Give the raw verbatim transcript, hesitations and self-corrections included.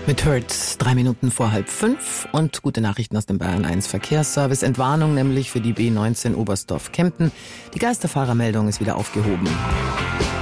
Mit Hertz, drei Minuten vor halb fünf und gute Nachrichten aus dem Bayern eins Verkehrsservice. Entwarnung nämlich für die B neunzehn Oberstdorf-Kempten. Die Geisterfahrermeldung ist wieder aufgehoben.